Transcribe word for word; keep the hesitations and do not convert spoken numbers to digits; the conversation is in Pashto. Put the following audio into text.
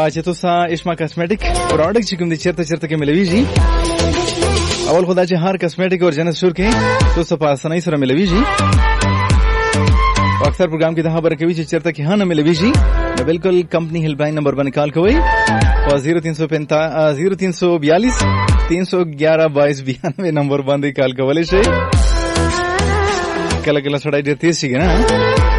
چې تاسو اشما کاسمیټک پروډکټ چې کوم دي چیرته چیرته کې ملويږي. اول خدای چې هر کاسمیټک اور جنس شور کې تاسو په اسانۍ سره ملويږي. اکثر پروګرام کې دا خبره کوي چې چیرته کې نه ملويږي. نو بالکل کمپنی هیلپ لاین نمبر باندې کال کوئ په زیرو تین سو پینتالیس زیرو تین سو بیالیس تین سو گیارہ بائیس بیانوے نمبر باندې کال کولای شي. کله کله سړی ډېر تیز شي نه